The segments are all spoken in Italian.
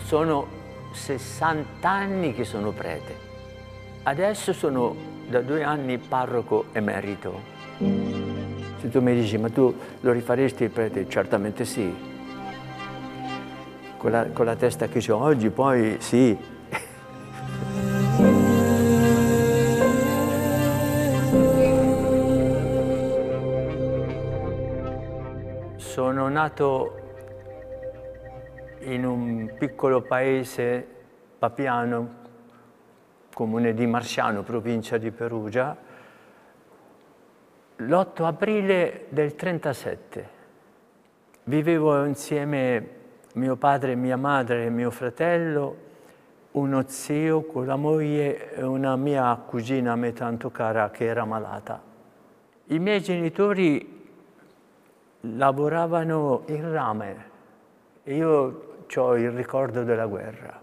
Sono 60 anni che sono prete. Adesso sono da 2 anni parroco emerito. Se tu mi dici, ma tu lo rifaresti il prete? Certamente sì. Con la testa che ho oggi, poi sì. Sono nato in un piccolo paese papiano, comune di Marciano, provincia di Perugia, l'8 aprile del 37. Vivevo insieme mio padre, mia madre e mio fratello, uno zio con la moglie e una mia cugina a me tanto cara che era malata. I miei genitori lavoravano in rame e io ho il ricordo della guerra,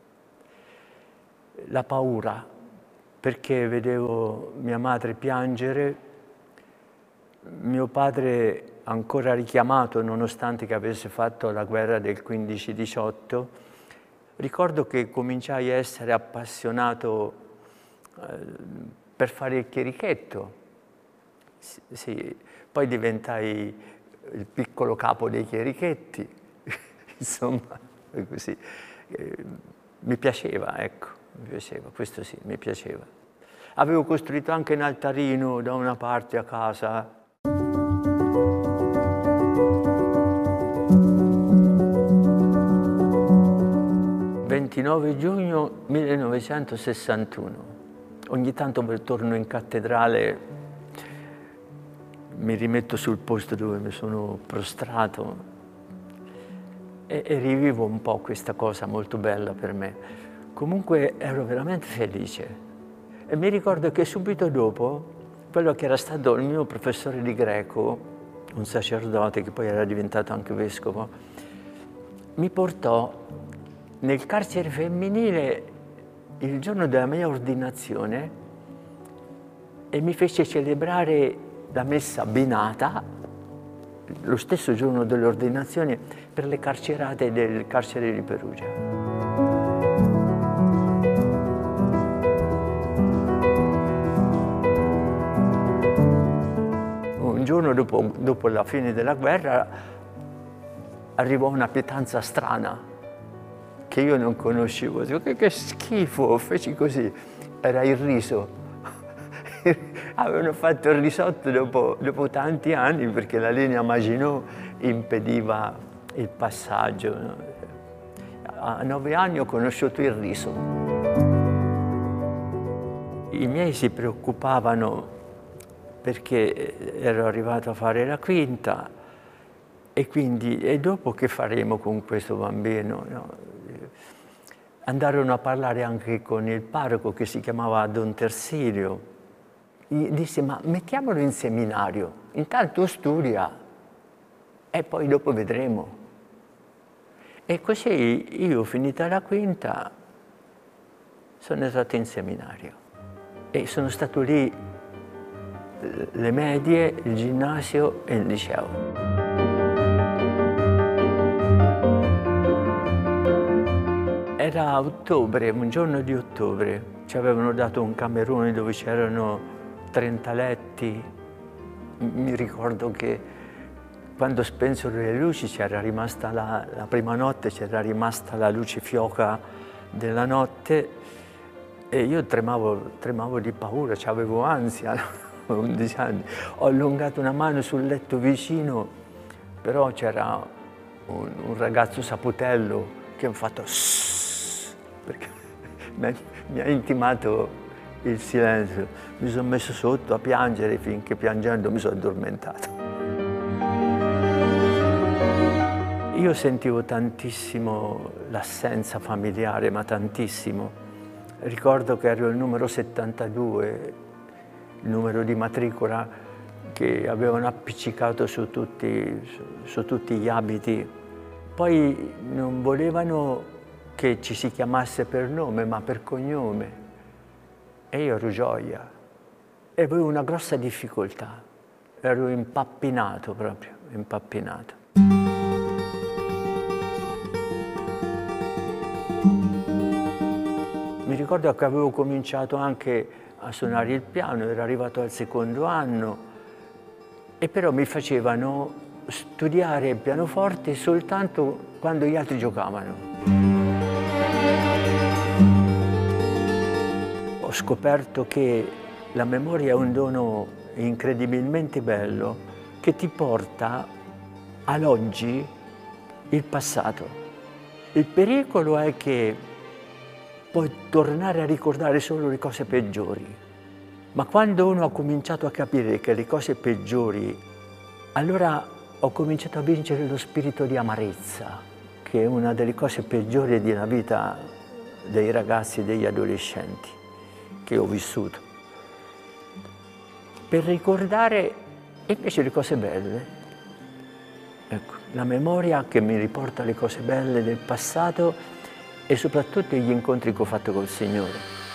la paura, perché vedevo mia madre piangere, mio padre ancora richiamato nonostante che avesse fatto la guerra del 15-18. Ricordo che cominciai a essere appassionato per fare il chierichetto. Sì. Poi diventai il piccolo capo dei chierichetti, insomma, così. Mi piaceva, ecco, mi piaceva, questo sì, mi piaceva. Avevo costruito anche un altarino da una parte a casa. 29 giugno 1961. Ogni tanto torno in cattedrale, mi rimetto sul posto dove mi sono prostrato e rivivo un po' questa cosa molto bella per me. Comunque ero veramente felice e mi ricordo che subito dopo quello che era stato il mio professore di greco, un sacerdote che poi era diventato anche vescovo, mi portò nel carcere femminile il giorno della mia ordinazione e mi fece celebrare la messa binata lo stesso giorno dell'ordinazione per le carcerate del carcere di Perugia. Un giorno dopo la fine della guerra arrivò una pietanza strana che io non conoscevo. Dico, che schifo, feci così. Era il riso. Avevano fatto il risotto dopo tanti anni perché la linea Maginot impediva il passaggio. A 9 anni ho conosciuto il riso. I miei si preoccupavano perché ero arrivato a fare la quinta e dopo che faremo con questo bambino? No? Andarono a parlare anche con il parroco che si chiamava Don Tersilio. Gli disse, ma mettiamolo in seminario, intanto studia e poi dopo vedremo. E così io, finita la quinta, sono entrato in seminario e sono stato lì le medie, il ginnasio e il liceo. Era ottobre, un giorno di ottobre, ci avevano dato un camerone dove c'erano 30 letti. Mi ricordo che quando spensero le luci c'era rimasta la prima notte, c'era rimasta la luce fioca della notte e io tremavo di paura, avevo ansia, 11 anni. Ho allungato una mano sul letto vicino, però c'era un ragazzo saputello che mi ha fatto perché mi ha intimato il silenzio. Mi sono messo sotto a piangere finché piangendo mi sono addormentato. Io sentivo tantissimo l'assenza familiare, ma tantissimo. Ricordo che ero il numero 72, il numero di matricola che avevano appiccicato su tutti gli abiti. Poi non volevano che ci si chiamasse per nome, ma per cognome. E io ero Gioia. E avevo una grossa difficoltà. Ero impappinato proprio, impappinato. ricordo che avevo cominciato anche a suonare il piano, ero arrivato al secondo anno, e però mi facevano studiare il pianoforte soltanto quando gli altri giocavano. Ho scoperto che la memoria è un dono incredibilmente bello che ti porta all'oggi il passato. Il pericolo è che puoi tornare a ricordare solo le cose peggiori, ma quando uno ha cominciato a capire che le cose peggiori, allora ho cominciato a vincere lo spirito di amarezza, che è una delle cose peggiori della vita dei ragazzi e degli adolescenti che ho vissuto. Per ricordare invece le cose belle. Ecco, la memoria che mi riporta le cose belle del passato e soprattutto gli incontri che ho fatto col Signore.